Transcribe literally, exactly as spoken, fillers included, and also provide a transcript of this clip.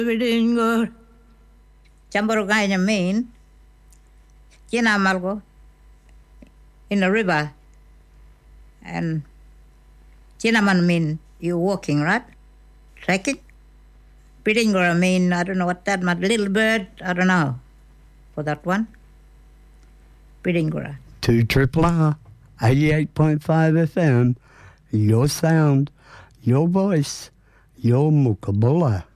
Vidingo. Chamboroganya mean. Kina malgo. In the river. And Chinaman mean you walking, right? Trekking. Bidingora mean, I don't know what that meant. Little bird, I don't know. For that one. Bidingora. Two triple R, eighty-eight point five F M. Your sound, your voice, your Mukabula.